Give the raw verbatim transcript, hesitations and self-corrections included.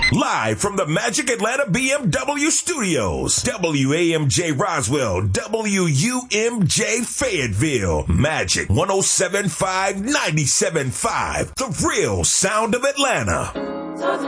Live from the Magic Atlanta B M W studios, W A M J Roswell, W U M J Fayetteville, Magic one oh seven point five, ninety-seven point five, the real sound of Atlanta.